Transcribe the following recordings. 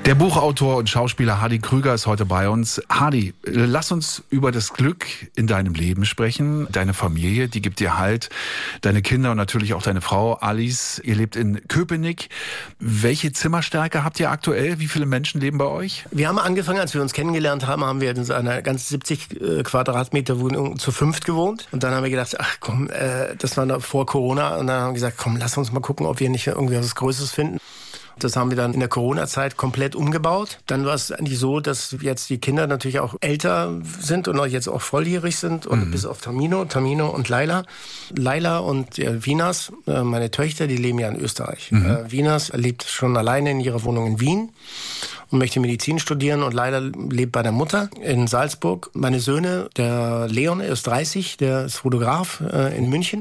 Der Buchautor und Schauspieler Hardy Krüger ist heute bei uns. Hardy, lass uns über das Glück in deinem Leben sprechen. Deine Familie, die gibt dir Halt. Deine Kinder und natürlich auch deine Frau Alice. Ihr lebt in Köpenick. Welche Zimmerstärke habt ihr aktuell? Wie viele Menschen leben bei euch? Wir haben angefangen, als wir uns kennengelernt haben, haben wir in einer ganz 70 Quadratmeter Wohnung zu 5 gewohnt. Und dann haben wir gedacht, ach komm, das war noch vor Corona. Und dann haben wir gesagt, komm, lass uns mal gucken, ob wir nicht irgendwie was Größeres finden. Das haben wir dann in der Corona-Zeit komplett umgebaut. Dann war es eigentlich so, dass jetzt die Kinder natürlich auch älter sind und auch jetzt auch volljährig sind. Und bis auf Tamino und Laila. Laila und Vinas, meine Töchter, die leben ja in Österreich. Vinas lebt schon alleine in ihrer Wohnung in Wien und möchte Medizin studieren, und Laila lebt bei der Mutter in Salzburg. Meine Söhne, der Leon ist 30, der ist Fotograf in München,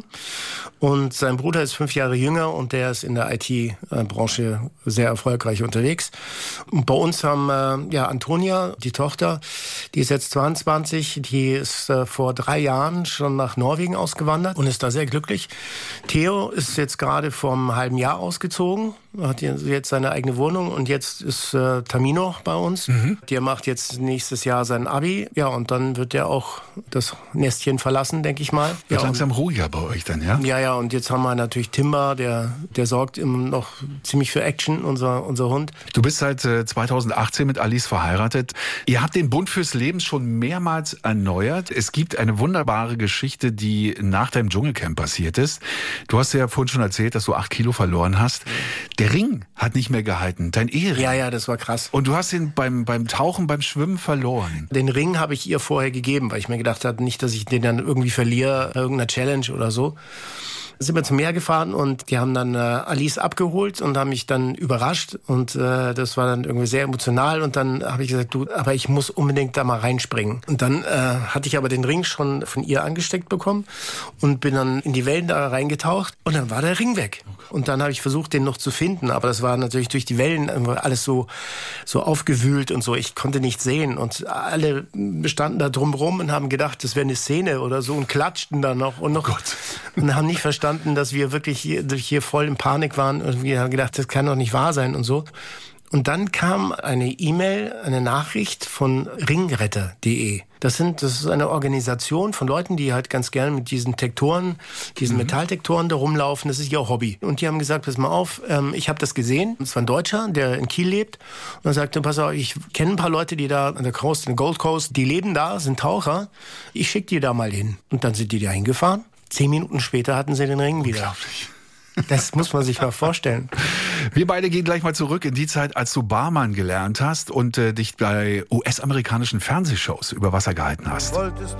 und sein Bruder ist 5 Jahre jünger und der ist in der IT-Branche sehr erfolgreich unterwegs. Und bei uns haben Antonia, die Tochter, die ist jetzt 22, die ist vor 3 Jahren schon nach Norwegen ausgewandert und ist da sehr glücklich. Theo ist jetzt gerade vor einem halben Jahr ausgezogen, hat jetzt seine eigene Wohnung, und jetzt ist Tamino bei uns. Der macht jetzt nächstes Jahr sein Abi, ja, und dann wird er auch das Nestchen verlassen, denke ich mal. Wird ja, langsam ruhiger bei euch dann, ja? Ja, und jetzt haben wir natürlich Timber, der sorgt immer noch ziemlich für Action, unser Hund. Du bist seit 2018 mit Alice verheiratet. Ihr habt den Bund fürs Leben schon mehrmals erneuert. Es gibt eine wunderbare Geschichte, die nach deinem Dschungelcamp passiert ist. Du hast ja vorhin schon erzählt, dass du 8 Kilo verloren hast. Der Ring hat nicht mehr gehalten, dein Ehering. Ja, das war krass. Und du hast ihn beim Tauchen, beim Schwimmen verloren. Den Ring habe ich ihr vorher gegeben, weil ich mir gedacht habe, nicht, dass ich den dann irgendwie verliere, bei irgendeiner Challenge oder so. Sind wir zum Meer gefahren, und die haben dann Alice abgeholt und haben mich dann überrascht, und das war dann irgendwie sehr emotional, und dann habe ich gesagt, aber ich muss unbedingt da mal reinspringen. Und dann hatte ich aber den Ring schon von ihr angesteckt bekommen und bin dann in die Wellen da reingetaucht, und dann war der Ring weg. Und dann habe ich versucht, den noch zu finden, aber das war natürlich durch die Wellen alles so aufgewühlt und so. Ich konnte nichts sehen, und alle standen da drumrum und haben gedacht, das wäre eine Szene oder so, und klatschten dann noch und und haben nicht verstanden, dass wir wirklich hier voll in Panik waren, und wir haben gedacht, das kann doch nicht wahr sein und so. Und dann kam eine E-Mail, eine Nachricht von ringretter.de. Das ist eine Organisation von Leuten, die halt ganz gerne mit diesen Tektoren, diesen Metalltektoren da rumlaufen. Das ist ihr Hobby. Und die haben gesagt, pass mal auf, ich habe das gesehen. Das war ein Deutscher, der in Kiel lebt. Und er sagte, pass auf, ich kenne ein paar Leute, die da an der Coast, in der Gold Coast, die leben da, sind Taucher. Ich schicke die da mal hin. Und dann sind die da hingefahren. 10 Minuten später hatten sie den Ring wieder. Unglaublich. Das muss man sich mal vorstellen. Wir beide gehen gleich mal zurück in die Zeit, als du Barmann gelernt hast und dich bei US-amerikanischen Fernsehshows über Wasser gehalten hast.